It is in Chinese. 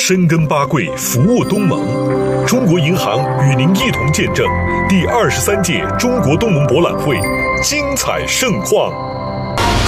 深耕巴贵，服务东盟。中国银行与您一同见证第23届中国东盟博览会精彩盛况。